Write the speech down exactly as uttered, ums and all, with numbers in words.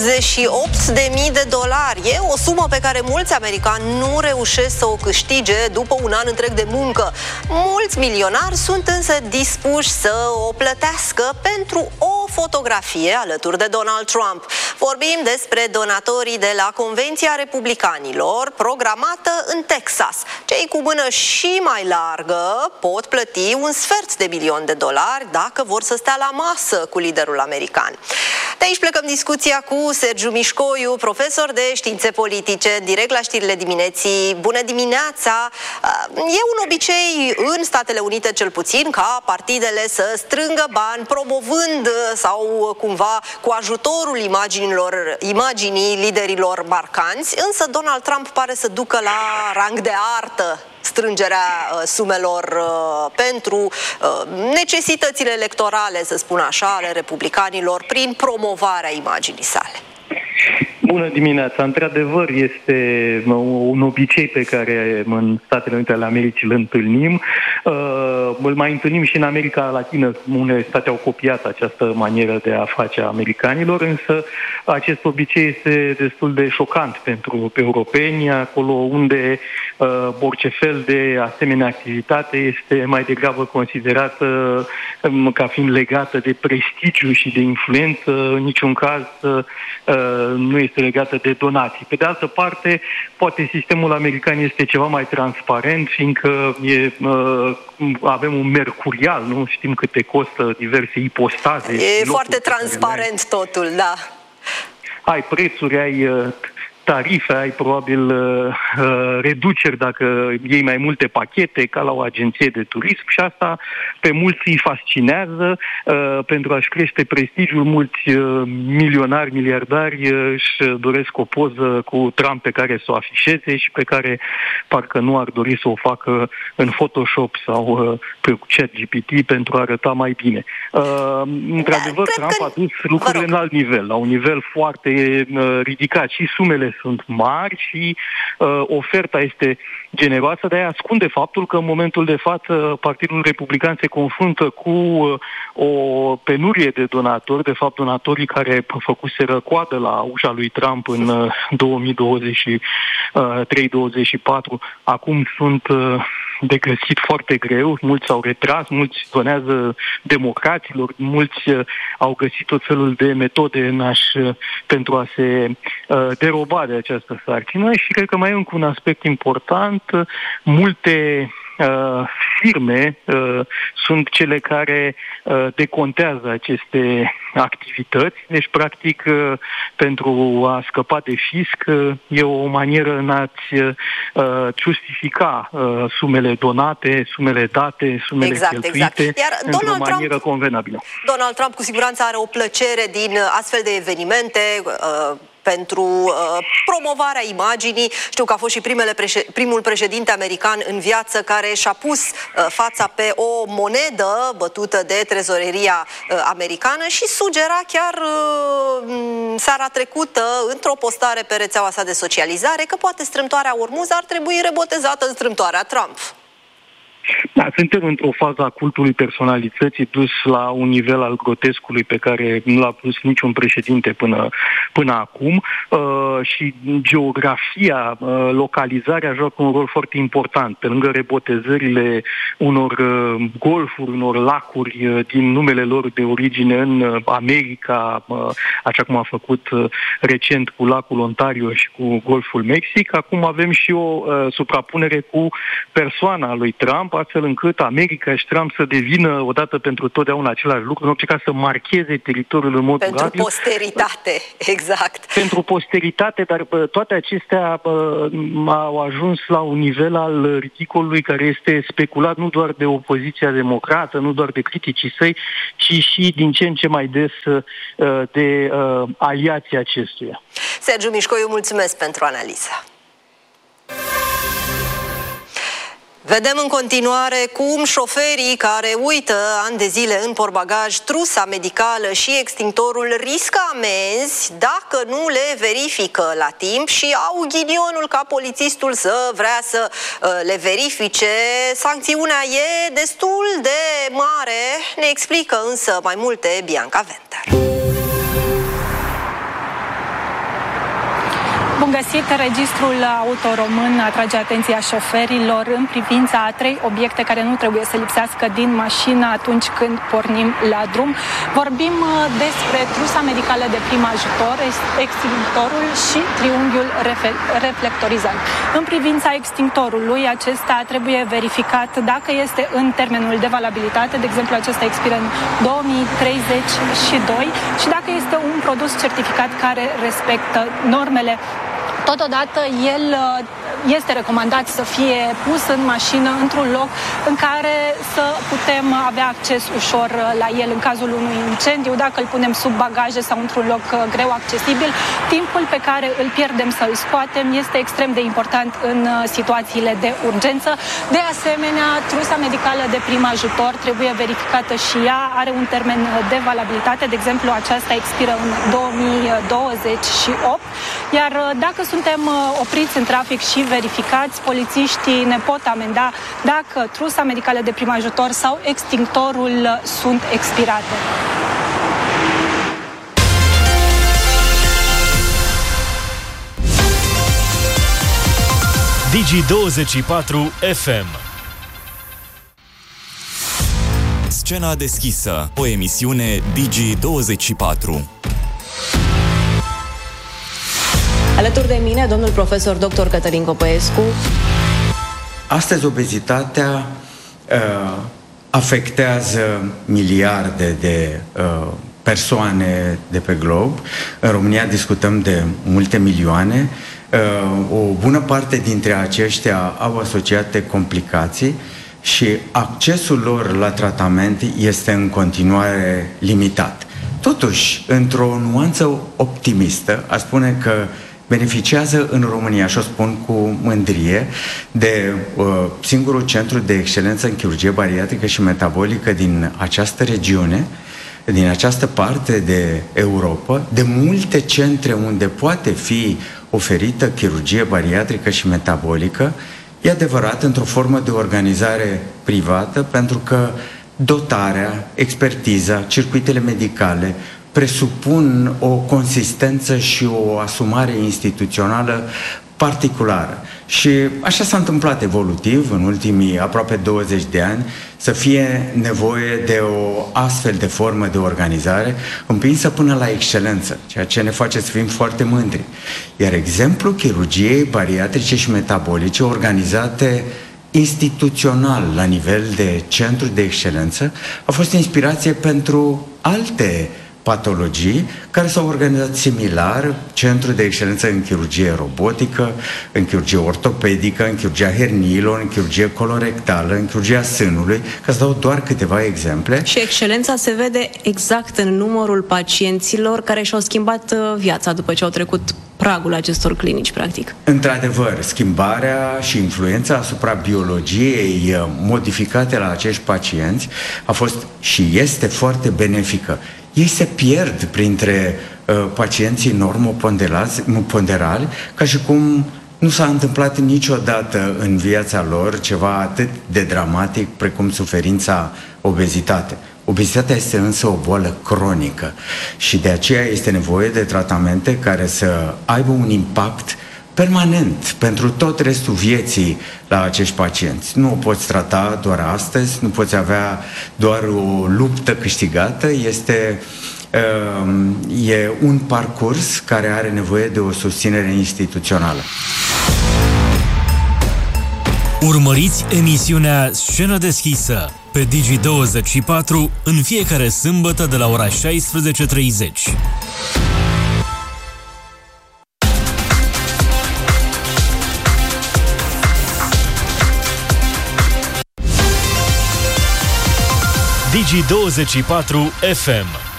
optzeci și opt de mii de dolari. E o sumă pe care mulți americani nu reușesc să o câștige după un an întreg de muncă. Mulți milionari sunt însă dispuși să o plătească pentru o fotografie alături de Donald Trump. Vorbim despre donatorii de la Convenția Republicanilor, programată în Texas. Cei cu mână și mai largă pot plăti un sfert de milion de dolari dacă vor să stea la masă cu liderul american. De aici plecăm discuția cu Sergiu Mișcoiu, profesor de științe politice, direct la știrile dimineții. Bună dimineața! E un obicei în Statele Unite cel puțin ca partidele să strângă bani promovând sau cumva cu ajutorul imaginilor, imaginii liderilor marcanți, însă Donald Trump pare să ducă la rang de artă strângerea uh, sumelor uh, pentru uh, necesitățile electorale, să spun așa, ale republicanilor, prin promovarea imaginii sale. Bună dimineața! Într-adevăr, este un obicei pe care în Statele Unite ale Americii îl întâlnim. Îl mai întâlnim și în America Latină. Unele state au copiat această manieră de a face a americanilor, însă acest obicei este destul de șocant pentru europeni, acolo unde orice fel de asemenea activitate este mai degrabă considerată ca fiind legată de prestigiu și de influență, în niciun caz nu este legată de donații. Pe de altă parte, poate sistemul american este ceva mai transparent, fiindcă e, avem un mercurial, nu știm câte costă diverse ipostaze. E foarte transparent totul, da. Ai prețuri, ai tarife, ai probabil uh, reduceri dacă iei mai multe pachete, ca la o agenție de turism, și asta pe mulți îi fascinează. Uh, pentru a-și crește prestigiul, mulți uh, milionari, miliardari uh, își doresc o poză cu Trump pe care să o afișeze și pe care parcă nu ar dori să o facă în Photoshop sau uh, pe ChatGPT pentru a arăta mai bine. Uh, într-adevăr, da, Trump a dus lucrurile în alt nivel, la un nivel foarte uh, ridicat, și sumele sunt mari și uh, oferta este generoasă, de aia ascunde faptul că în momentul de față Partidul Republican se confruntă cu uh, o penurie de donatori, de fapt donatorii care făcuseră coadă la ușa lui Trump în uh, două mii douăzeci și trei douăzeci și patru, acum sunt uh, de găsit foarte greu, mulți s-au retras, mulți donează democraților, mulți uh, au găsit tot felul de metode în aș, uh, pentru a se uh, deroba de această sarcină. Și cred că mai e încă un aspect important, uh, multe Uh, firme uh, sunt cele care uh, decontează aceste activități. Deci, practic, uh, pentru a scăpa de fisc, uh, e o manieră în a-ți uh, justifica uh, sumele donate, sumele date, sumele exact, cheltuite, exact. Iar într-o Donald manieră Trump, convenabilă. Donald Trump cu siguranță are o plăcere din astfel de evenimente uh, pentru uh, promovarea imaginii. Știu că a fost și primele președ... primul președinte american în viață care și-a pus uh, fața pe o monedă bătută de trezoreria uh, americană și sugera chiar uh, seara trecută într-o postare pe rețeaua sa de socializare că poate strâmtoarea Ormuz ar trebui rebotezată în strâmtoarea Trump. Da, suntem într-o fază a cultului personalității dus la un nivel al grotescului pe care nu l-a pus niciun președinte până, până acum uh, și geografia, uh, localizarea joacă un rol foarte important. Pe lângă rebotezările unor uh, golfuri, unor lacuri uh, din numele lor de origine în uh, America, uh, așa cum a făcut uh, recent cu lacul Ontario și cu Golful Mexic, acum avem și o uh, suprapunere cu persoana lui Trump, astfel încât America și Trump să devină odată pentru totdeauna același lucru, în orice caz să marcheze teritoriul în mod pentru durabil. Posteritate, exact. Pentru posteritate, dar bă, toate acestea bă, au ajuns la un nivel al ridicolului care este speculat nu doar de opoziția democrată, nu doar de criticii săi, ci și din ce în ce mai des de uh, aliații acestuia. Sergiu Mișcoiu, mulțumesc pentru analiză. Vedem în continuare cum șoferii care uită ani de zile în portbagaj trusa medicală și extintorul riscă amenzi dacă nu le verifică la timp și au ghinionul ca polițistul să vrea să uh, le verifice. Sancțiunea e destul de mare, ne explică însă mai multe Bianca Venter. Bun găsit! Registrul Auto Român atrage atenția șoferilor în privința a trei obiecte care nu trebuie să lipsească din mașină atunci când pornim la drum. Vorbim despre trusa medicală de prim ajutor, extintorul și triunghiul reflectorizant. În privința extintorului, acesta trebuie verificat dacă este în termenul de valabilitate, de exemplu acesta expiră în două mii treizeci și doi, și dacă este un produs certificat care respectă normele. Totodată, el este recomandat să fie pus în mașină într-un loc în care să putem avea acces ușor la el în cazul unui incendiu, dacă îl punem sub bagaje sau într-un loc greu accesibil. Timpul pe care îl pierdem să îl scoatem este extrem de important în situațiile de urgență. De asemenea, trusa medicală de prim ajutor trebuie verificată și ea, are un termen de valabilitate, de exemplu aceasta expiră în două mii douăzeci și opt, iar dacă suntem opriți în trafic și verificați, polițiștii ne pot amenda dacă trusa medicală de prim ajutor sau extintorul sunt expirate. Digi douăzeci și patru F M. Scena deschisă, o emisiune Digi douăzeci și patru. Alături de mine, domnul profesor doctor Cătălin Copăescu. Astăzi obezitatea uh, afectează miliarde de uh, persoane de pe glob. În România discutăm de multe milioane. Uh, o bună parte dintre aceștia au asociate complicații și accesul lor la tratament este în continuare limitat. Totuși, într-o nuanță optimistă, aș spune că beneficiază în România, și o spun cu mândrie, de uh, singurul centru de excelență în chirurgie bariatrică și metabolică din această regiune, din această parte de Europa, de multe centre unde poate fi oferită chirurgie bariatrică și metabolică, e adevărat, într-o formă de organizare privată, pentru că dotarea, expertiza, circuitele medicale presupun o consistență și o asumare instituțională particulară. Și așa s-a întâmplat evolutiv în ultimii aproape douăzeci de ani, să fie nevoie de o astfel de formă de organizare împinsă până la excelență, ceea ce ne face să fim foarte mândri. Iar exemplul chirurgiei bariatrice și metabolice organizate instituțional la nivel de centru de excelență a fost inspirație pentru alte patologii care s-au organizat similar, centru de excelență în chirurgie robotică, în chirurgie ortopedică, în chirurgia herniilor, în chirurgie colorectală, în chirurgia sânului, ca să dau doar câteva exemple. Și excelența se vede exact în numărul pacienților care și-au schimbat viața după ce au trecut pragul acestor clinici, practic. Într-adevăr, schimbarea și influența asupra biologiei modificate la acești pacienți a fost și este foarte benefică. Ei se pierd printre uh, pacienții normoponderali, ca și cum nu s-a întâmplat niciodată în viața lor ceva atât de dramatic precum suferința obezitate. Obezitatea este însă o boală cronică și de aceea este nevoie de tratamente care să aibă un impact permanent pentru tot restul vieții la acești pacienți. Nu o poți trata doar astăzi, nu poți avea doar o luptă câștigată, este uh, e un parcurs care are nevoie de o susținere instituțională. Urmăriți emisiunea Scenă deschisă pe Digi douăzeci și patru în fiecare sâmbătă de la ora șaisprezece treizeci. Digi douăzeci și patru F M.